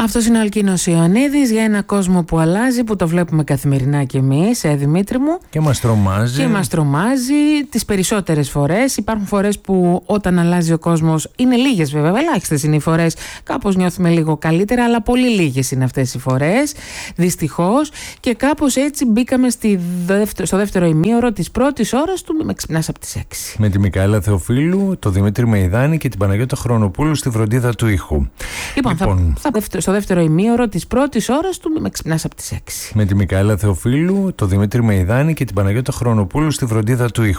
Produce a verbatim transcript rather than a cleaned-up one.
Αυτός είναι ο Αλκίνος Ιωαννίδης για ένα κόσμο που αλλάζει, που το βλέπουμε καθημερινά κι εμείς, ε, Δημήτρη μου. Και μας τρομάζει. Και μας τρομάζει τις περισσότερες φορές. Υπάρχουν φορές που όταν αλλάζει ο κόσμος, είναι λίγες βέβαια, ελάχιστες είναι οι φορές, κάπως νιώθουμε λίγο καλύτερα, αλλά πολύ λίγες είναι αυτές οι φορές, δυστυχώς. Και κάπως έτσι μπήκαμε στη δεύτερο, στο δεύτερο ημίωρο της πρώτης ώρας του «Με ξυπνάς από τις έξι». Με τη Μικαέλα Θεοφίλου, το Δημήτρη Μεϊδάνη και την Παναγιώτα Χρονοπούλου στη φροντίδα του ήχου. Λοιπόν, λοιπόν θα, θα, στο δεύτερο ημίωρο της πρώτης ώρας του «Με ξυπνάς από τις έξι». Με τη Μικαέλα Θεοφίλου, το Δημήτρη Μεϊδάνη και την Παναγιώτα Χρονοπούλου στη φροντίδα του ήχου.